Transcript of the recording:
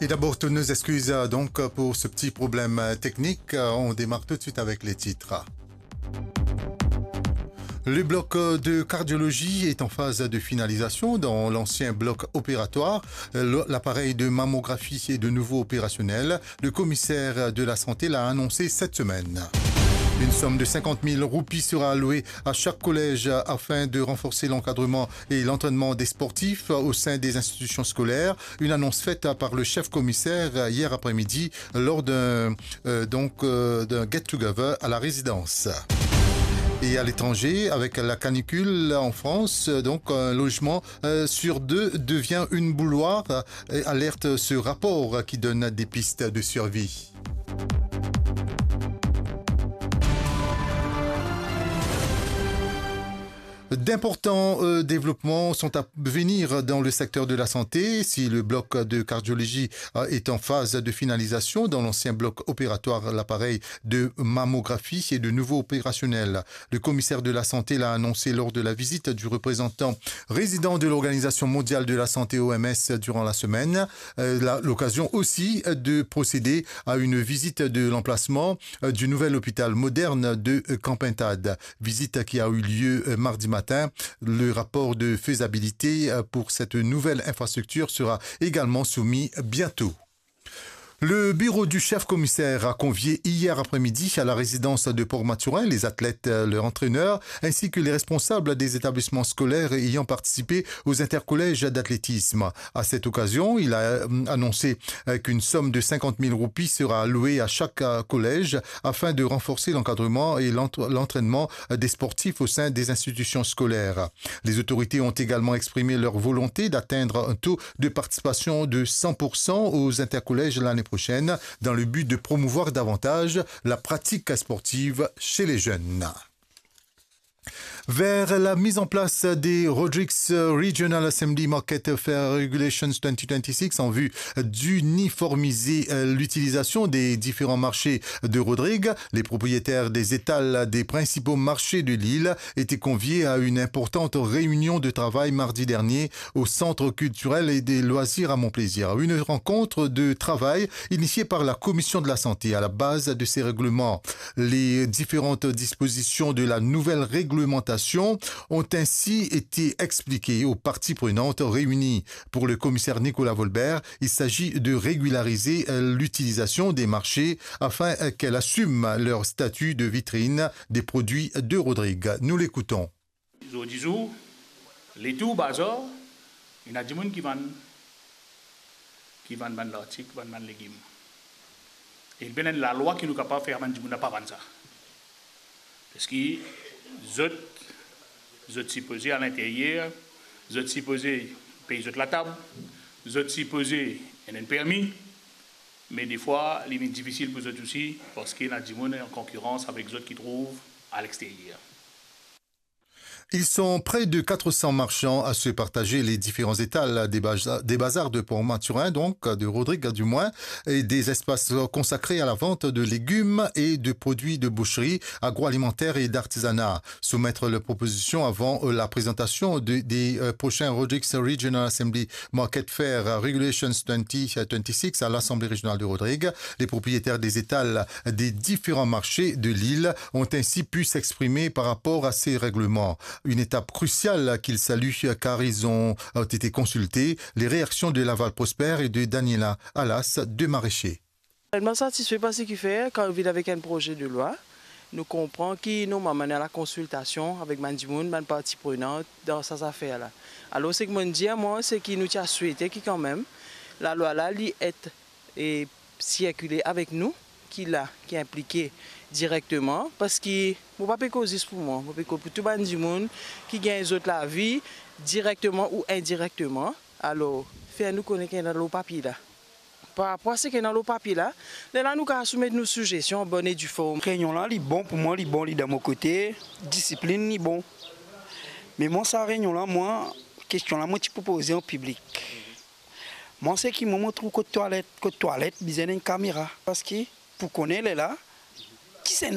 Et d'abord, toutes nos excuses donc pour ce petit problème technique. On démarre tout de suite avec les titres. Le bloc de cardiologie est en phase de finalisation dans l'ancien bloc opératoire. L'appareil de mammographie est de nouveau opérationnel. Le commissaire de la santé l'a annoncé cette semaine. Une somme de 50 000 roupies sera allouée à chaque collège afin de renforcer l'encadrement et l'entraînement des sportifs au sein des institutions scolaires. Une annonce faite par le chef commissaire hier après-midi lors d'un get-together à la résidence. Et à l'étranger, avec la canicule en France, donc un logement sur deux devient une bouilloire. Alerte ce rapport qui donne des pistes de survie. D'importants développements sont à venir dans le secteur de la santé. Si le bloc de cardiologie est en phase de finalisation, dans l'ancien bloc opératoire, l'appareil de mammographie est de nouveau opérationnel. Le commissaire de la santé l'a annoncé lors de la visite du représentant résident de l'Organisation mondiale de la santé OMS durant la semaine. L'occasion aussi de procéder à une visite de l'emplacement du nouvel hôpital moderne de Campentade. Visite qui a eu lieu mardi matin. Le rapport de faisabilité pour cette nouvelle infrastructure sera également soumis bientôt. Le bureau du chef commissaire a convié hier après-midi à la résidence de Port-Mathurin les athlètes, leurs entraîneurs, ainsi que les responsables des établissements scolaires ayant participé aux intercollèges d'athlétisme. À cette occasion, il a annoncé qu'une somme de 50 000 roupies sera allouée à chaque collège afin de renforcer l'encadrement et l'entraînement des sportifs au sein des institutions scolaires. Les autorités ont également exprimé leur volonté d'atteindre un taux de participation de 100% aux intercollèges l'année prochaine dans le but de promouvoir davantage la pratique sportive chez les jeunes. Vers la mise en place des Rodrigues Regional Assembly Market Fair Regulations 2026 en vue d'uniformiser l'utilisation des différents marchés de Rodrigues, les propriétaires des étals des principaux marchés de l'île étaient conviés à une importante réunion de travail mardi dernier au Centre culturel et des loisirs à Montplaisir. Une rencontre de travail initiée par la Commission de la santé à la base de ces règlements. Les différentes dispositions de la nouvelle réglementation ont ainsi été expliquées aux parties prenantes réunies. Pour le commissaire Nicolas Volbert, il s'agit de régulariser l'utilisation des marchés afin qu'elles assument leur statut de vitrine des produits de Rodrigues. Nous l'écoutons. Les tout bazar, il y a des gens qui vendent l'article, qui vendent les légumes. Et il y a la loi qui nous capable de faire des gens pas vendre ça. Parce que vous êtes supposé à l'intérieur, vous êtes supposé payer la table, vous êtes supposé un permis, mais des fois, il est difficile pour eux aussi parce qu'il y a des gens en concurrence avec ceux qui trouvent à l'extérieur. Ils sont près de 400 marchands à se partager les différents étals des bazars de Port-Mathurin, donc de Rodrigues du moins, et des espaces consacrés à la vente de légumes et de produits de boucherie, agroalimentaire et d'artisanat. Soumettre la proposition avant la présentation des prochains Rodrigues Regional Assembly Market Fair Regulations 2026 à l'Assemblée régionale de Rodrigues. Les propriétaires des étals des différents marchés de l'île ont ainsi pu s'exprimer par rapport à ces règlements. Une étape cruciale qu'ils saluent car ils ont été consultés. Les réactions de Laval Prosper et de Daniela Alas, deux maraîchers. Je ne suis pas satisfait par ce qu'il fait quand il vient avec un projet de loi. Nous comprenons qu'il nous m'a mené à la consultation avec Mandimoun, ma partie prenante dans ces affaires-là. Alors, ce que je dis, moi, c'est qu'il nous a souhaité que quand même, la loi-là, est circulée avec nous, qui est impliqué directement, parce que je ne peux pas causer pour moi, je peux pour tout le monde qui gagne les autres la vie, directement ou indirectement. Alors, faire nous connaître dans le papier là. Par rapport à ce qui est dans le papier là, là nous avons soumettre nos suggestions bonnes et du forme. Réunion là, il est bon pour moi, il est bon de mon côté, discipline, il est bon. Mais moi, ça réunion là, moi, question là, moi, tu peux poser en public. Moi, c'est qui me montre que toilette, besoin d'une caméra. Parce que, pour connaître là,